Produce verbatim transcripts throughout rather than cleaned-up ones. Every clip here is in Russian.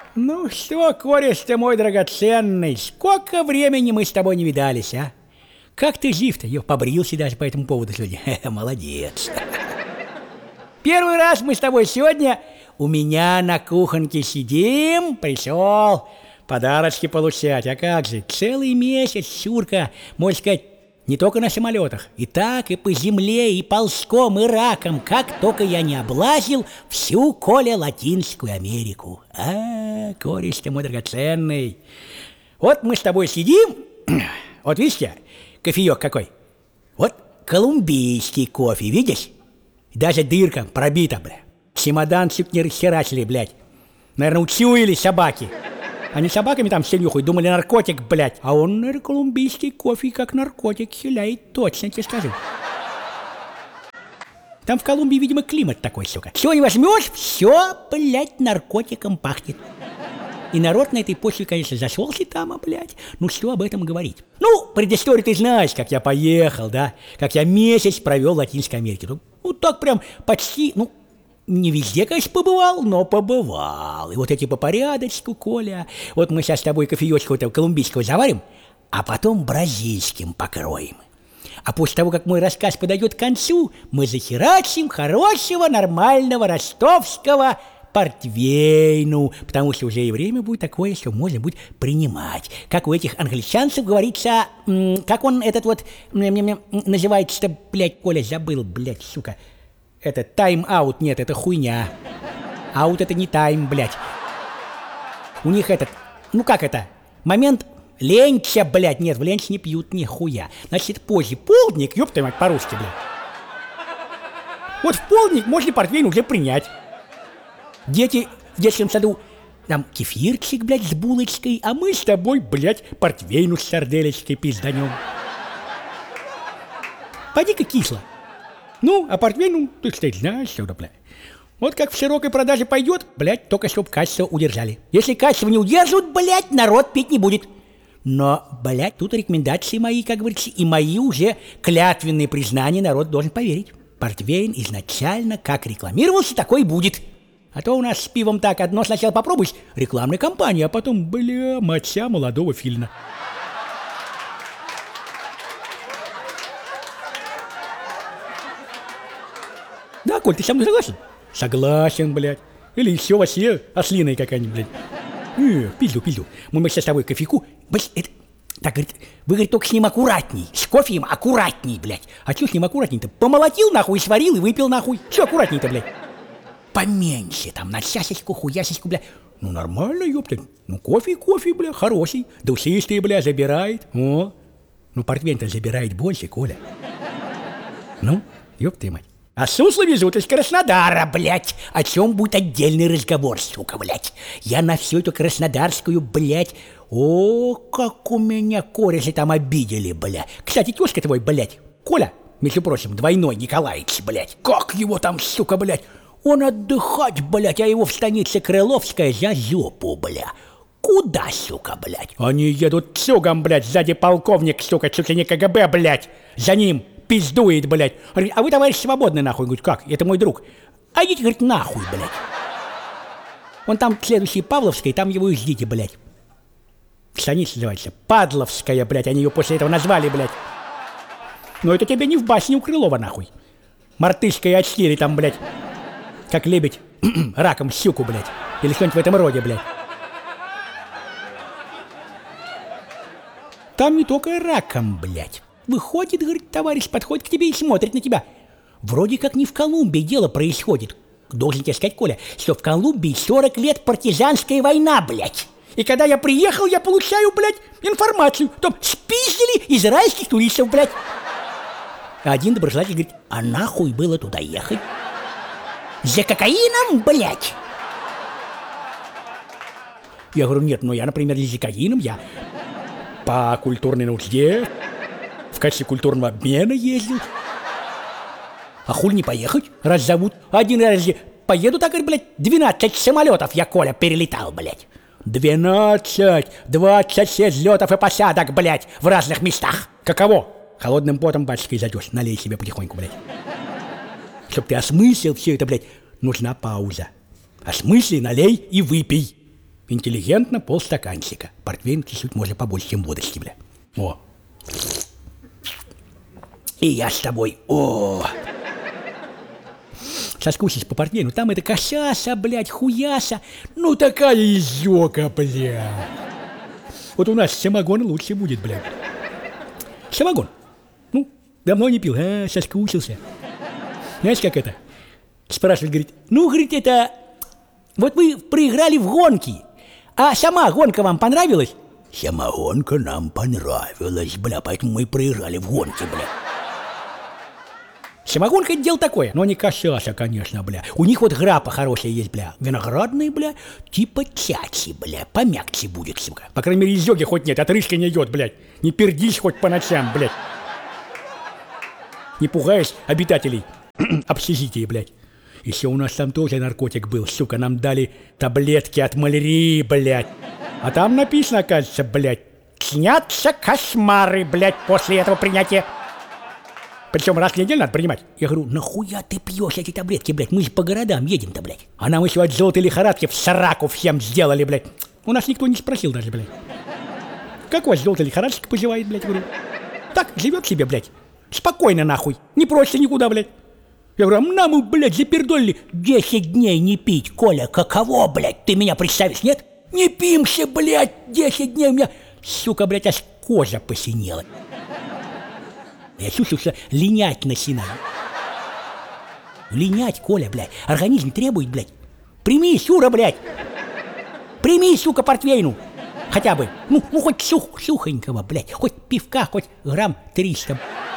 Ну что, кореш ты мой драгоценный, сколько времени мы с тобой не видались, а? Как ты жив-то? Я побрился даже по этому поводу сегодня. Молодец. Первый раз мы с тобой сегодня у меня на кухоньке сидим, пришел подарочки получать. А как же, целый месяц, Шурка, можно сказать, не только на самолетах, и так, и по земле, и ползком, и раком, как только я не облазил всю, Коля, Латинскую Америку. А, кореш ты мой драгоценный. Вот мы с тобой сидим, вот видите, кофеек какой? Вот колумбийский кофе, видишь? Даже дырка пробита, бля. Чемоданчик не расхерачили, блядь. Наверное, учуяли собаки. Они собаками там все нюхают, думали, наркотик, блядь. А он, наверное, колумбийский кофе как наркотик хиляет, точно тебе скажу. Там в Колумбии, видимо, климат такой, сука. Все не возьмешь, все, блядь, наркотиком пахнет. И народ на этой почве, конечно, зашелся там, а, блядь, ну что об этом говорить? Ну, предысторию ты знаешь, как я поехал, да? Как я месяц провел в Латинской Америке. Ну, ну так прям почти, ну, не везде, конечно, побывал, но побывал. И вот эти по порядочку, Коля. Вот мы сейчас с тобой кофеечку этого колумбийского заварим, а потом бразильским покроем. А после того, как мой рассказ подойдет к концу, мы захерачим хорошего, нормального ростовского портвейну, потому что уже и время будет такое, что можно будет принимать. Как у этих англичанцев говорится, как он этот вот называется-то, блядь, Коля, забыл, блядь, сука. Это тайм-аут, нет, это хуйня. Аут это не тайм, блядь. У них этот, ну как это, момент ленча, блядь, нет, в ленч не пьют нихуя. Значит, позже полдник, ёб твою мать, по-русски, блядь. Вот в полдник можно портвейн уже принять. Дети в детском саду, там кефирчик, блядь, с булочкой, а мы с тобой, блядь, портвейну с сарделечкой пизданем. Поди-ка кисло. Ну, а портвейну, ты, кстати, знаешь, что, блядь. Вот как в широкой продаже пойдет, блядь, только чтоб качество удержали. Если качество не удерживают, блядь, народ пить не будет. Но, блядь, тут рекомендации мои, как говорится, и мои уже клятвенные признания народ должен поверить. Портвейн изначально как рекламировался, такой и будет. А то у нас с пивом так, одно сначала попробуешь, рекламная кампания, а потом, бля, моча молодого филина. Да, Коль, ты со мной согласен? Согласен, блядь. Или еще вообще ослиная какая-нибудь, блядь. Не, пизду, пизду. Мы, мы сейчас с тобой кофейку, блядь, это... Так, говорит, вы, говорит, только с ним аккуратней. С кофеем аккуратней, блядь. А что с ним аккуратней-то? Помолотил, нахуй, сварил и выпил, нахуй. Что аккуратней-то, блядь? Поменьше, там, на часечку, хуясечку, блядь. Ну, нормально, ёпта. Ну, кофе, кофе, бля, хороший. Душистый, бля, забирает. О, ну, портвейн-то забирает больше, Коля. Ну, ёпта мать. А сусло везут из Краснодара, блядь. О чем будет отдельный разговор, сука, блядь. Я на всю эту краснодарскую, блядь. О, как у меня кореши там обидели, бля. Кстати, тёзка твой, блядь, Коля, между прочим, двойной Николаевич, блядь. Как его там, сука, блядь. Он отдыхать, блядь, а его в станице Крыловская за жопу, бля. Куда, сука, блядь? Они едут цугом, блядь, сзади полковник, сука, чуть ли не КГБ, блядь. За ним пиздует, блядь. Говорит, а вы, товарищ, свободны, нахуй? Говорит, как? Это мой друг. А идите, говорит, нахуй, блядь. Он там следующий Павловской, там его и ждите, блядь. Станица называется Падловская, блядь. Они ее после этого назвали, блядь. Но это тебе не в басне у Крылова, нахуй. Мартышка и очкири там, блядь. Как лебедь раком щуку, блядь. Или что-нибудь в этом роде, блядь. Там не только раком, блядь. Выходит, говорит, товарищ, подходит к тебе и смотрит на тебя. Вроде как не в Колумбии дело происходит. Должен тебе сказать, Коля, что в Колумбии сорок лет партизанская война, блядь. И когда я приехал, я получаю, блядь, информацию. Там спиздили израильских туристов, блядь. А один доброжелатель говорит, а нахуй было туда ехать? За кокаином, блядь? Я говорю, нет, ну я, например, не за кокаином, я по культурной нужде, в качестве культурного обмена ездил. А хуй не поехать, раз зовут. Один раз поеду, так, говорит, блядь, двенадцать самолетов я, Коля, перелетал, блядь. Двенадцать, двадцать шесть взлетов и посадок, блядь, в разных местах. Каково? Холодным потом, батюшка, изойдешь, налей себе потихоньку, блядь. Чтоб ты осмыслил все это, блядь, нужна пауза. Осмысли, налей и выпей. Интеллигентно полстаканчика. Портвейн чуть-чуть можно побольше, чем водочки, бля. О. И я с тобой. О. Соскучись по портвейну. Там это косяса, блядь, хуяса. Ну такая изёка, блядь. Вот у нас самогон лучше будет, блядь. Самогон. Ну, давно не пил, а, соскучился. Знаешь, как это? Спрашивает, говорит, ну, говорит, это... Вот вы проиграли в гонки, а сама гонка вам понравилась? Сама гонка нам понравилась, бля, поэтому мы и проиграли в гонке, бля. Самогонка — это дело такое, но не косяса, конечно, бля. У них вот грапа хорошая есть, бля. Виноградные, бля, типа чачи, бля. Помягче будет, сука. По крайней мере, изёги хоть нет, отрыжка не идет, блядь. Не пердись хоть по ночам, блядь. Не пугаешь обитателей общежития, блядь. Еще у нас там тоже наркотик был, сука. Нам дали таблетки от малярии, блядь. А там написано, кажется, блядь, снятся кошмары, блядь, после этого принятия. Причем раз в неделю надо принимать. Я говорю, нахуя ты пьешь эти таблетки, блядь? Мы же по городам едем-то, блядь. А нам еще от желтой лихорадки в сраку всем сделали, блядь. У нас никто не спросил даже, блядь. Как у вас желтая лихорадочка поживает, блядь, говорю. Так, живет себе, блядь. Спокойно, нахуй. Не просится никуда, блядь. Я говорю, а нам, блядь, запердолили. Десять дней не пить, Коля, каково, блядь? Ты меня представишь, нет? Не пимся, блядь, десять дней у меня, сука, блядь, аж кожа посинела. Я чувствую, что линять начинаю. Линять, Коля, блядь. Организм требует, блядь. Прими, Сюра, блядь. Прими, сука, портвейну. Хотя бы. Ну, ну хоть сух, сухонького, блядь. Хоть пивка, хоть грамм триста.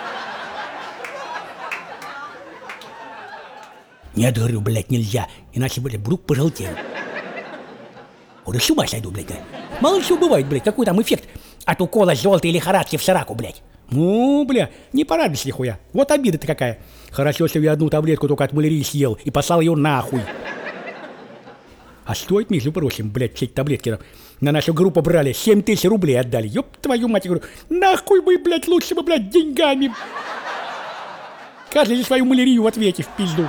Нет, говорю, блядь, нельзя. Иначе, блядь, вдруг пожелтею. Уже с ума сойду, блядь. Мало ли что бывает, блядь. Какой там эффект от укола желтой лихорадки в сраку, блядь. Ну, бля, не порадуйся нихуя. Вот обида-то какая. Хорошо, что я одну таблетку только от малярии съел и послал ее нахуй. А стоит, между прочим, блядь, все эти таблетки на нашу группу брали, семь тысяч рублей отдали. Ёб твою мать, я говорю, нахуй бы, блядь, лучше бы, блядь, деньгами. Каждый за свою малярию в ответе в пизду.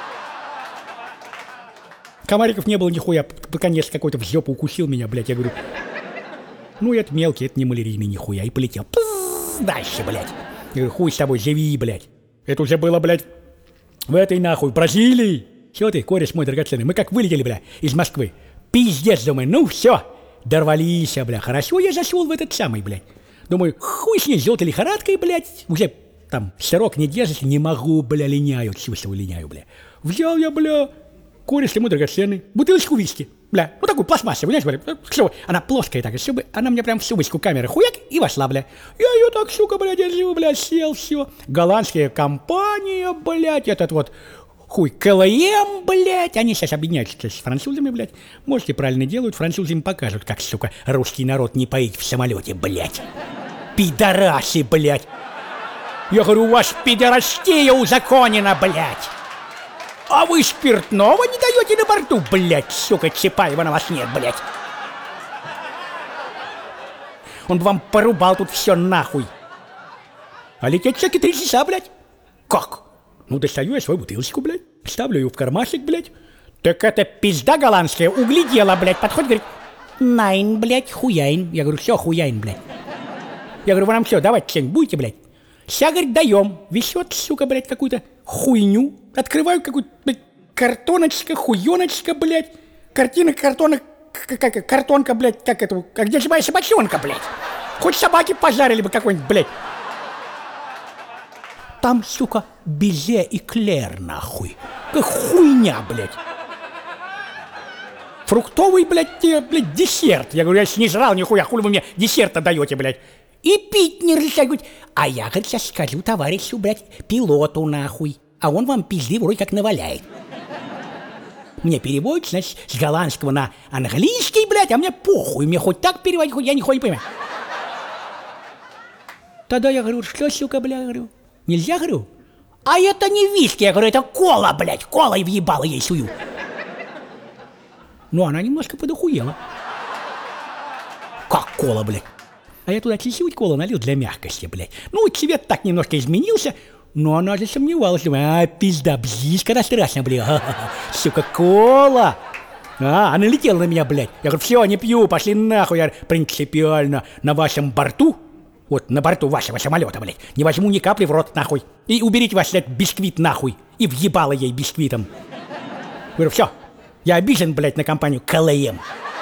Комариков не было нихуя, наконец какой-то в жопу укусил меня, блядь, я говорю, ну это мелкий, это не малярийный нихуя, и полетел. Дальше, блядь. Я говорю, хуй с тобой, живи, блядь. Это уже было, блядь, в этой нахуй, в Бразилии. Чё ты, кореш мой драгоценный, мы как вылетели, бля, из Москвы. Пиздец, думаю, ну все, дорвались, бля. Хорошо я зашел в этот самый, блядь. Думаю, хуй с ней, желтой лихорадкой, блядь. Уже там сырок не держится, не могу, бля, линяю, чувствую, линяю, бля. Взял я, бля, кореш ты мой драгоценный, бутылочку виски. Бля, ну такую пластмассовую, знаешь, бля, чтобы она плоская так, чтобы она мне прям в сумочку камеры хуяк и вошла, бля. Я ее так, сука, бля, держу, бля, сел, все. Голландская компания, блядь, этот вот хуй КЛМ, блядь, они сейчас объединяются с французами, блядь. Может, и правильно делают, французы им покажут, как, сука, русский народ не поить в самолете, блядь. Пидорасы, блядь. Я говорю, у вас пидорастия узаконена, блядь. А вы спиртного не даете на борту, блядь, сука, Чапаева на вас нет, блядь. Он бы вам порубал тут все нахуй. А лететь всякие три часа, блядь. Как? Ну, достаю я свою бутылочку, блядь, ставлю ее в кармашек, блядь. Так это пизда голландская, углядела, блядь, подходит, говорит, найн, блядь, хуяин. Я говорю, все, хуяин, блядь. Я говорю, вы нам все, давайте что-нибудь будете, блядь. Сейчас, говорит, даем. Везет, сука, блядь, какую-то хуйню. Открываю какую-то, блядь, картоночка, хуёночка, блядь. Картина, картона, как картонка, блядь, как это, а где же моя собачонка, блядь? Хоть собаки пожарили бы какой-нибудь, блядь. Там, сука, безе и клер, нахуй. Как хуйня, блядь. Фруктовый, блядь, тебе, блядь, десерт. Я говорю, я не жрал нихуя, хули вы мне десерта даете, блядь. И пить не разрешать, говорит. А я, говорит, сейчас скажу товарищу, блядь, пилоту, нахуй. А он вам пизды вроде как наваляет. Мне переводит, значит, с голландского на английский, блядь, а мне похуй. Мне хоть так переводить, хоть я нихуя не понимаю. Тогда я говорю, что, сука, бля, говорю, нельзя, говорю? А это не виски, я говорю, это кола, блядь, кола и въебала ей сую. Ну, она немножко подохуела. Как кола, блядь? А я туда чуть-чуть колу налил для мягкости, блядь. Ну, цвет так немножко изменился, но она засомневалась. Думаю, а, пизда, бзишь, когда страшно, блядь. Сука, кола. А, она летела на меня, блядь. Я говорю, все, не пью, пошли нахуй. Я принципиально на вашем борту, вот на борту вашего самолета, блядь, не возьму ни капли в рот, нахуй. И уберите ваш этот бисквит, нахуй. И въебало ей бисквитом. Говорю, все, я обижен, блядь, на компанию КЛМ.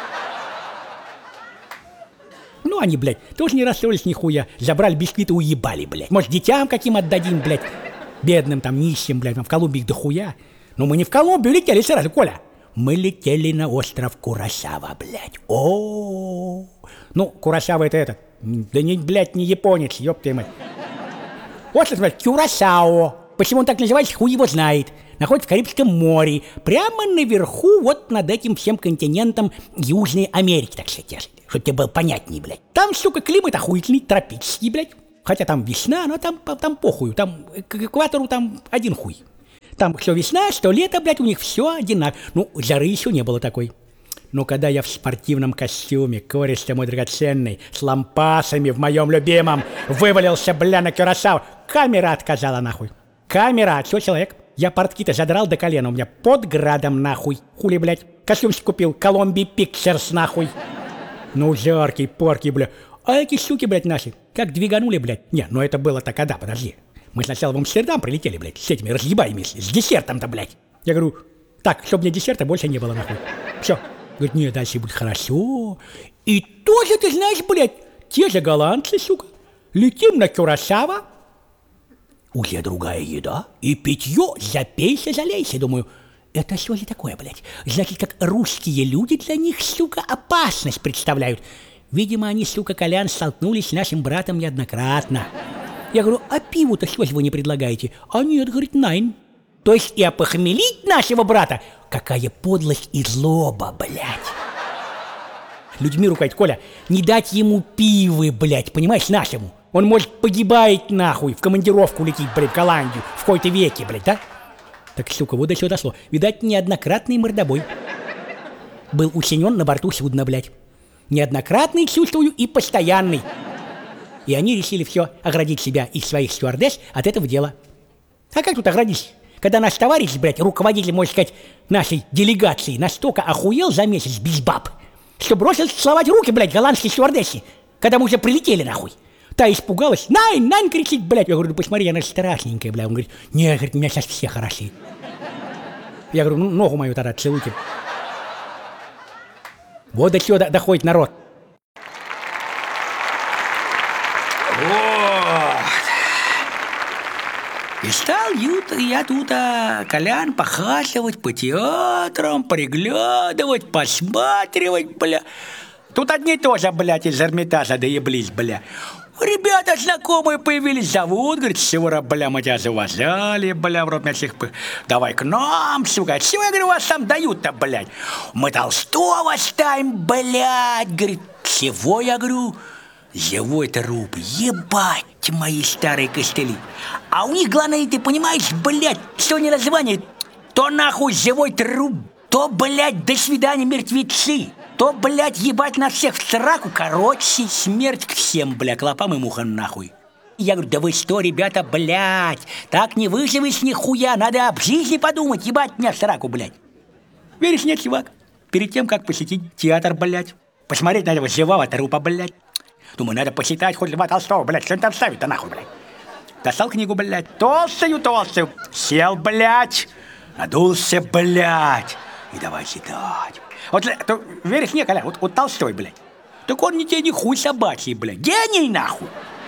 Ну, они, блядь, тоже не расстроились нихуя. Забрали бисквиты, уебали, блядь. Может, детям каким отдадим, блядь. Бедным там, нищим, блядь, там в Колумбии их дохуя. Но мы не в Колумбию летели сразу, Коля. Мы летели на остров Куросава, блядь. О, ну, Куросава это этот. Да не, блядь, не японец, ёб твою мать. Остров, блядь, Кюрасао. Почему он так называется, хуй его знает. Находится в Карибском море. Прямо наверху, вот над этим всем континентом Южной Америки, так сказать. Чтобы тебе было понятнее, блядь. Там, сука, климат охуительный, тропический, блядь. Хотя там весна, но там, там похуй. Там к экватору там один хуй. Там что весна, что лето, блядь, у них все одинаково. Ну, жары еще не было такой. Но когда я в спортивном костюме, кореш мой драгоценный, с лампасами в моем любимом, вывалился, бля, на Кюрасао, камера отказала, нахуй. Камера, что человек? Я портки-то задрал до колена, у меня под градом, нахуй. Хули, блядь, костюмчик купил, Колумбия Пикчерс, нахуй. Ну, жаркий, порки, бля. А эти суки, блядь, наши, как двиганули, блядь. Не, ну это было-то когда, подожди. Мы сначала в Амстердам прилетели, блядь, с этими разъебаями, с десертом-то, блядь. Я говорю, так, чтобы мне десерта больше не было, нахуй. Все. Говорит, нет, дальше будет хорошо. И тоже, ты знаешь, блядь, те же голландцы, сука. Летим на Кюрасао. Уже другая еда. И питье, запейся, залейся. Думаю, это что же такое, блядь? Значит, как русские люди для них, сука, опасность представляют. Видимо, они, сука, Колян, столкнулись с нашим братом неоднократно. Я говорю, а пиву-то что же вы не предлагаете? А нет, говорит, найн. То есть и опохмелить нашего брата? Какая подлость и злоба, блядь. Людьми руководит, Коля, не дать ему пивы, блядь, понимаешь, нашему. Он, может, погибает, нахуй, в командировку летит, блядь, в Голландию, в какой-то веке, блядь, да? Так, сука, вот до чего дошло. Видать, неоднократный мордобой был учинен на борту судна, блядь. Неоднократный, чувствую, и постоянный. И они решили все, оградить себя и своих стюардесс от этого дела. А как тут оградить? Когда наш товарищ, блядь, руководитель, можно сказать, нашей делегации, настолько охуел за месяц без баб, что бросил целовать руки, блядь, голландской стюардессе, когда мы уже прилетели, нахуй. Та испугалась, найн, найн, кричит, блядь. Я говорю, ну посмотри, она страшненькая, блядь. Он говорит, нет, говорит, у меня сейчас все хороши. Я говорю, ну ногу мою тогда целуйте. Вот до чего доходит народ. И стал я тут, а, Колян, похаживать по театрам, приглядывать, посматривать, бля. Тут одни тоже, блядь, из Эрмитажа доеблись, бля. Ребята знакомые появились, зовут, говорит, сегодня, бля, мы тебя завозали, бля, в рот на всех, давай к нам, сука. Чего, я говорю, вас там дают-то, блядь? Мы Толстого ставим, блядь, говорит, всего, я говорю, живой труп, ебать мои старые костыли. А у них, главное, ты понимаешь, блядь, что не название, то нахуй живой труп, то, блядь, до свидания, мертвецы, то, блядь, ебать на всех в сраку, короче, смерть к всем, блядь, клопам и мухам нахуй. Я говорю, да вы что, ребята, блядь, так не выживешь нихуя, надо об жизни подумать, ебать меня в сраку, блядь. Веришь, нет, чувак? Перед тем, как посетить театр, блядь, посмотреть на этого живого трупа, блядь, думаю, надо посчитать хоть Льва Толстого, блядь, что он там ставит-то нахуй, блядь. Достал книгу, блядь, толстую-толстую, сел, блядь, надулся, блядь, и давай читать. Вот, то, веришь, не, Коля, вот, вот Толстой, блядь, так он не тебе не хуй собачий, блядь, гений, нахуй.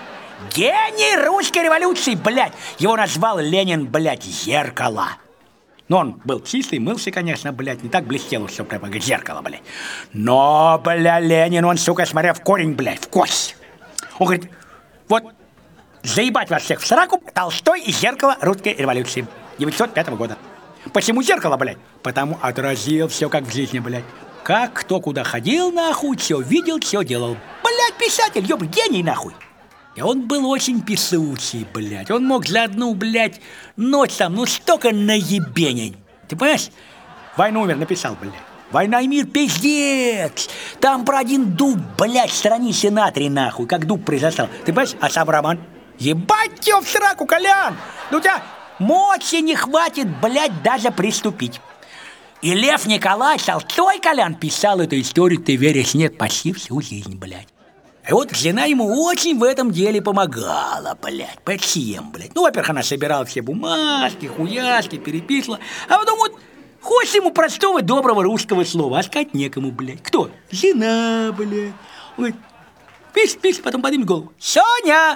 Гений русской революции, блядь. Его назвал Ленин, блядь, зеркало. Ну, он был чистый, мылся, конечно, блядь, не так блестел, что прямо как зеркало, блядь. Но, бля, Ленин, он, сука, смотря в корень, блядь, в кость. Он говорит, вот, заебать вас всех в сраку, Толстой и зеркало русской революции девятьсот пятого года. Почему зеркало, блядь? Потому отразил все как в жизни, блядь. Как кто куда ходил, нахуй, все видел, все делал. Блядь, писатель, ёб, гений, нахуй. И он был очень писучий, блядь. Он мог за одну, блядь, ночь там, ну столько наебенить. Ты понимаешь? «Войну и мир» написал, блядь. «Война и мир» пиздец. Там про один дуб, блядь, страницы на три, нахуй, как дуб произошел. Ты понимаешь? А сам роман? Ебать тебя в сраку, Колян! Ну у тебя мочи не хватит, блядь, даже приступить. И Лев Николаевич Толстой, Колян, писал эту историю, ты веришь, нет, почти всю жизнь, блядь. И вот жена ему очень в этом деле помогала, блядь, почем, блядь. Ну, во-первых, она собирала все бумажки, хуяшки, переписывала, а потом вот хочешь ему простого, доброго русского слова, а сказать некому, блядь. Кто? Жена, блядь. Он говорит, пишет, пишет, потом поднимет голову. Соня!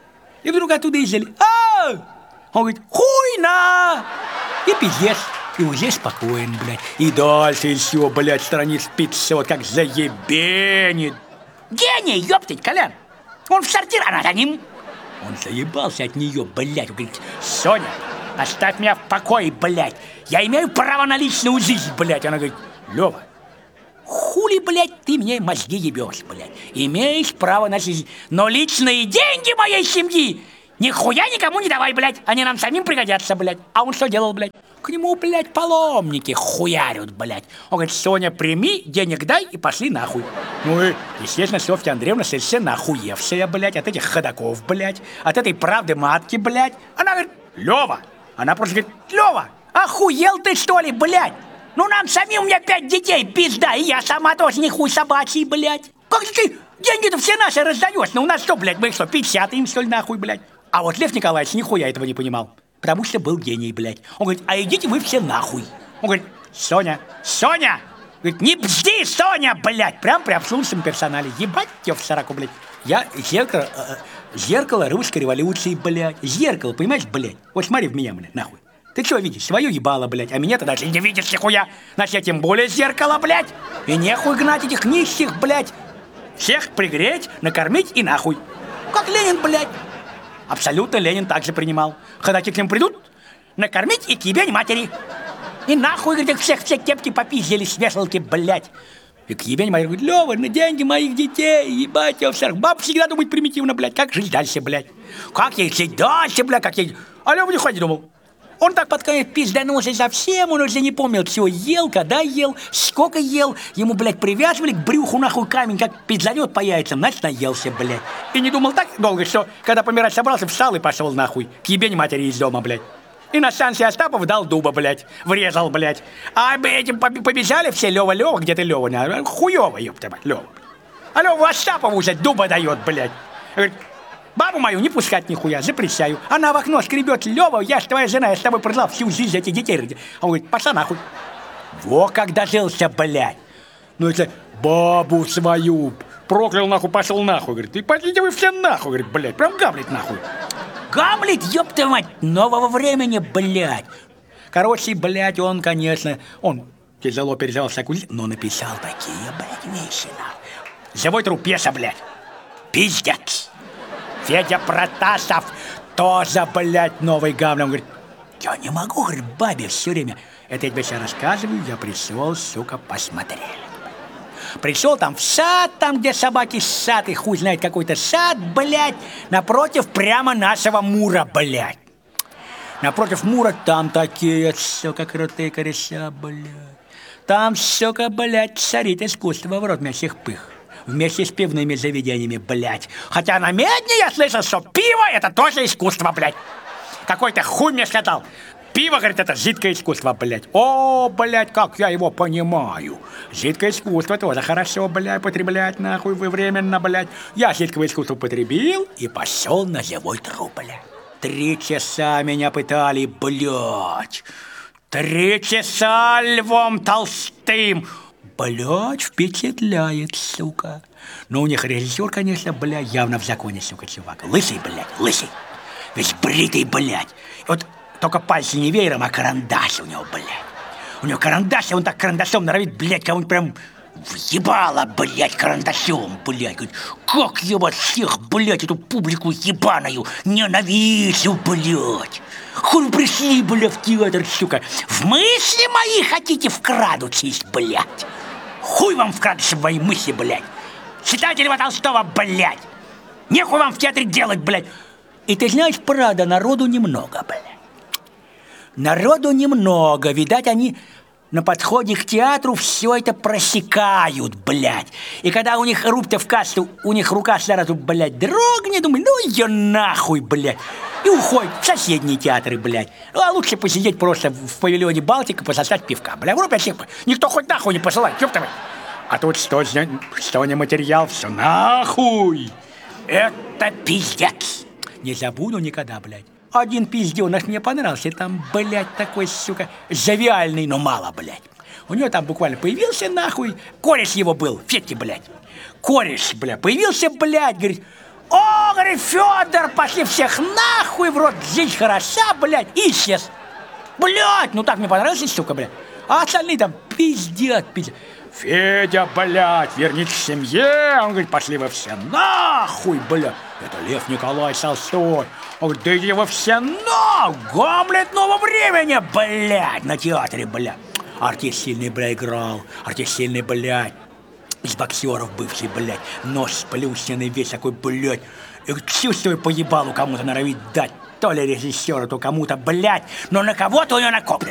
И вдруг оттуда издали. А! Он говорит, хуйна! И пиздец. И уже спокоен, блядь. И дальше еще, блядь, страниц пятьсот, как заебенит. Гений, ёптать, Колян. Он в сортир, она за ним. Он заебался от нее, блядь. Он говорит, Соня, оставь меня в покое, блядь. Я имею право на личную жизнь, блядь. Она говорит, Лёва, хули, блядь, ты мне мозги ебешь, блядь. Имеешь право на жизнь, но личные деньги моей семьи нихуя никому не давай, блядь. Они нам самим пригодятся, блядь. А он что делал, блядь? К нему, блядь, паломники хуярят, блядь. Он говорит, Соня, прими, денег дай и пошли нахуй. Ну и, естественно, Софья Андреевна совершенно охуевшая, блядь, от этих ходаков, блядь, от этой правды матки, блядь. Она говорит, Лёва. Она просто говорит, Лёва, охуел ты, что ли, блядь? Ну нам самим, у меня пять детей, пизда, и я сама тоже не хуй собачий, блядь. Как ты деньги-то все наши раздаешь? Ну у нас что, блядь, мы что, пятьдесят им, что ли, нахуй, блядь? А вот Лев Николаевич нихуя этого не понимал. Потому что был гений, блядь. Он говорит, а идите вы все нахуй. Он говорит, Соня, Соня! Говорит, не бзди, Соня, блядь! Прям при обслуживающем персонале. Ебать тебя в сороку, блядь. Я зеркало, э, зеркало русской революции, блядь. Зеркало, понимаешь, блядь? Вот смотри в меня, блядь, нахуй. Ты что видишь? Свое ебало, блядь. А меня-то даже не видишь нихуя. Значит, я тем более зеркало, блядь. И нехуй гнать этих нищих, блядь. Всех пригреть, накормить и нахуй. Как Ленин, блядь. Абсолютно Ленин также принимал. Ходаки к ним придут, накормить и к ебень матери. И нахуй, говорит, их всех все кепки попиздили с вешалки, блядь. И к ебень матери говорит, Лёва, на деньги моих детей, ебать, я всех. Баб всегда думает примитивно, блядь, как жить дальше, блядь. Как ей жить дальше, блядь, как ей... А Лёва не ходи, думал. Он так под конец пизданулся совсем, он уже не помнил, все ел, когда ел, сколько ел. Ему, блядь, привязывали к брюху нахуй камень, как пизданет по яйцам, значит, наелся, блядь. И не думал так долго, что, когда помирать собрался, встал и пошел нахуй. К ебень матери из дома, блядь. И на станции Остапов дал дуба, блядь, врезал, блядь. А этим побежали все, Лёва, Лёва, где ты, Лёва? Хуёво, ёпта, Лёва. А Лёва Остапову уже дуба дает, блядь. Говорит, бабу мою не пускать нихуя, запрещаю. Она в окно скребет, Лёва, я ж твоя жена, я с тобой прожила всю жизнь, этих детей. Он говорит, пошла нахуй. Во как дожился, блядь. Ну это бабу свою проклял нахуй, пошел нахуй. Говорит, и пойдите вы все нахуй, говорит, блядь, прям Гамлет нахуй. Гамлет, ёпта мать, нового времени, блядь. Короче, блядь, он, конечно, он тяжело переживал всякую жизнь, но написал такие, блядь, вещи, нахуй. Живой труп, пьеса, блядь. Пиздец. Федя Протасов тоже, блядь, новый Гамлет. Он говорит, я не могу, говорит, бабе все время. Это я тебе сейчас рассказываю, я пришел, сука, посмотрели. Пришел там в сад, там, где собаки ссат, и хуй знает какой-то сад, блядь, напротив прямо нашего Мура, блядь. Напротив Мура там такие, сука, крутые кореша, блядь. Там, сука, блядь, царит искусство в рот мясих пых. Вместе с пивными заведениями, блядь. Хотя на Медне я слышал, что пиво – это тоже искусство, блядь. Какой-то хуй мне сказал. Пиво, говорит, это жидкое искусство, блядь. О, блядь, как я его понимаю. Жидкое искусство тоже хорошо, блядь, потреблять нахуй временно, блядь. Я жидкого искусства потребил и пошел на живой труп, блядь. Три часа меня пытали, блядь. Три часа Львом Толстым. Блядь, впечатляет, сука. Но у них режиссер, конечно, блядь, явно в законе, сука, чувак. Лысый, блядь, лысый. Весь бритый, блядь. И вот только пальцы не веером, а карандаш у него, блядь. У него карандаш, и он так карандашом норовит, блядь, кого-нибудь прям въебало, блядь, карандашом, блядь. Говорит, как я вас всех, блядь, эту публику ебаную ненавижу, блядь. Хуй вы пришли, блядь, в театр, сука. В мысли мои хотите вкрадучись, блядь. Хуй вам вкрадываться в мои мысли, блядь. Читайте Льва Толстого, блядь. Нехуй вам в театре делать, блядь. И ты знаешь, правда, народу немного, блядь. Народу немного, видать, они на подходе к театру все это просекают, блядь. И когда у них руб-то в кассу, у них рука сразу, блядь, дрогнет, думаю, ну ее нахуй, блядь. и уходит в соседние театры, блядь. А лучше посидеть просто в павильоне «Балтика», пососать пивка. Бля, в всех, никто хоть нахуй не посылает, ёпта. А тут что, что не материал, все нахуй. Это пиздец. Не забуду никогда, блядь. Один пиздёнок мне понравился, там, блядь, такой, сука, завиальный, но мало, блядь. У него там буквально появился, нахуй, кореш его был, Федьки, блядь. Кореш, блядь, появился, блядь, говорит, о, говорит, Федор, пошли всех нахуй в рот, жизнь хороша, блядь, и исчез. Блядь, ну так мне понравился, сука, блядь. А остальные там пиздят, пиздят. Федя, блядь, вернись к семье. Он говорит, пошли вы все нахуй, блядь. Это Лев Николаевич Толстой. Он говорит, да иди вы все нахуй. Гамлет нового времени, блядь, на театре, блядь. Артист сильный, блядь, играл. Артист сильный, блядь. Из боксеров бывший, блядь. Нос сплющенный весь такой, блядь. И чувствую, поебалу кому-то норовит дать. То ли режиссеру, то кому-то, блядь. Но на кого-то у него накоплено.